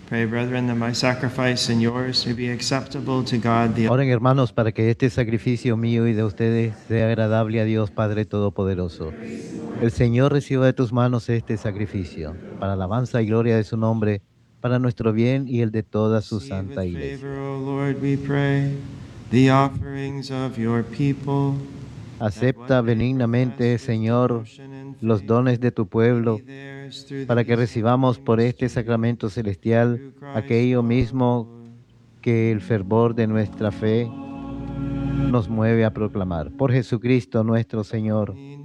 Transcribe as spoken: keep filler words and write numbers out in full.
Pray, brethren, that my sacrifice and yours may be acceptable to God the Oren, hermanos, para que este sacrificio mío y de ustedes sea agradable a Dios Padre Todopoderoso. El Señor reciba de tus manos este sacrificio, para alabanza y gloria de su nombre, para nuestro bien y el de toda su Receive with santa favor, iglesia. O Lord, we pray, the offerings of your people, that what Acepta they benignamente, profess with Señor, devotion and los faith dones de tu may be pueblo, theirs through the para que recibamos bestoweling por este mystery, sacramento celestial through Christ aquello our mismo Lord. que el fervor de nuestra fe nos mueve a proclamar. Por Jesucristo nuestro Señor.